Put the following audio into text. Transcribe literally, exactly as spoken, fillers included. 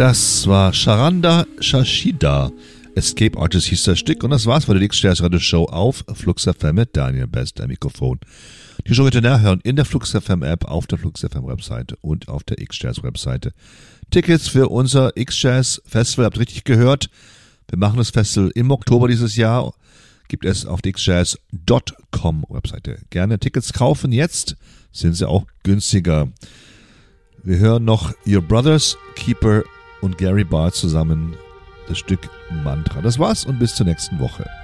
Das war Charanda Shashida. Escape Artist hieß das Stück und das war's für die X-Jazz Radio Show auf Flux F M mit Daniel Best am Mikrofon. Die Show heute nachhören in der Flux F M App, auf der Flux F M Webseite und auf der X-Jazz Webseite. Tickets für unser X-Jazz Festival, habt richtig gehört. Wir machen das Festival im Oktober dieses Jahr. Gibt es auf der x jazz Punkt com Webseite. Gerne Tickets kaufen. Jetzt sind sie auch günstiger. Wir hören noch Your Brothers Keeper und Gary Barr zusammen das Stück Mantra. Das war's und bis zur nächsten Woche.